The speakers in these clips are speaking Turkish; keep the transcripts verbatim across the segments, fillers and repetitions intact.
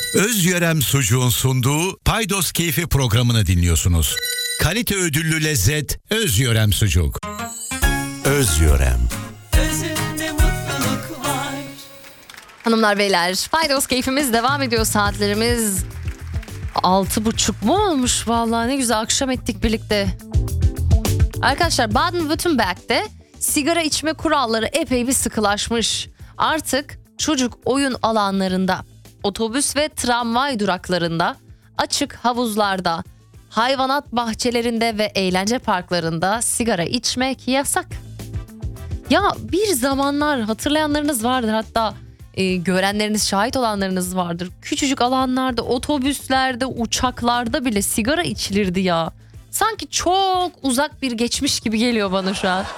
Özyörem Sucuğun sunduğu Paydos Keyfi programını dinliyorsunuz. Kalite ödüllü lezzet Özyörem Sucuk. Özyörem. Özünde mutluluk var. Hanımlar beyler, Paydos Keyfimiz devam ediyor. Saatlerimiz altı buçuk mu olmuş? Vallahi ne güzel akşam ettik birlikte. Arkadaşlar, Baden-Württemberg'de sigara içme kuralları epey bir sıkılaşmış. Artık çocuk oyun alanlarında, otobüs ve tramvay duraklarında, açık havuzlarda, hayvanat bahçelerinde ve eğlence parklarında sigara içmek yasak. Ya bir zamanlar hatırlayanlarınız vardır, hatta e, görenleriniz, şahit olanlarınız vardır. Küçücük alanlarda, otobüslerde, uçaklarda bile sigara içilirdi ya. Sanki çok uzak bir geçmiş gibi geliyor bana şu an.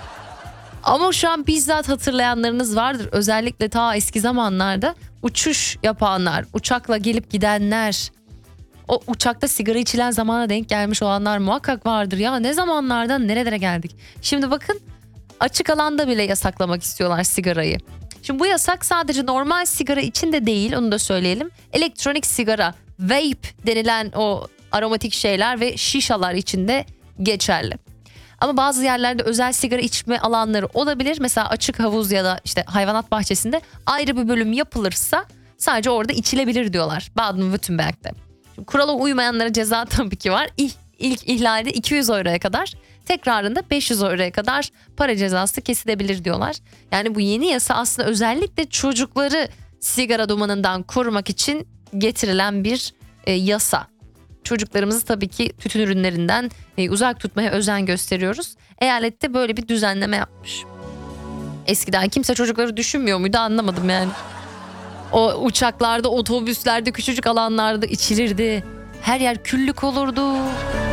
Ama şu an bizzat hatırlayanlarınız vardır. Özellikle ta eski zamanlarda uçuş yapanlar, uçakla gelip gidenler, o uçakta sigara içilen zamana denk gelmiş olanlar muhakkak vardır. Ya ne zamanlardan nerelere geldik. Şimdi bakın, açık alanda bile yasaklamak istiyorlar sigarayı. Şimdi bu yasak sadece normal sigara için de değil, onu da söyleyelim. Elektronik sigara, vape denilen o aromatik şeyler ve şişalar için de geçerli. Ama bazı yerlerde özel sigara içme alanları olabilir. Mesela açık havuz ya da işte hayvanat bahçesinde ayrı bir bölüm yapılırsa sadece orada içilebilir diyorlar Baden-Württemberg'de. Şimdi kurala uymayanlara ceza tabii ki var. İlk, ilk ihlalde iki yüz euroya kadar, tekrarında beş yüz euroya kadar para cezası kesilebilir diyorlar. Yani bu yeni yasa aslında özellikle çocukları sigara dumanından korumak için getirilen bir e, yasa. Çocuklarımızı tabii ki tütün ürünlerinden e, uzak tutmaya özen gösteriyoruz. Eyalette böyle bir düzenleme yapmış. Eskiden kimse çocukları düşünmüyor muydu, anlamadım yani. O uçaklarda, otobüslerde, küçücük alanlarda içilirdi. Her yer küllük olurdu.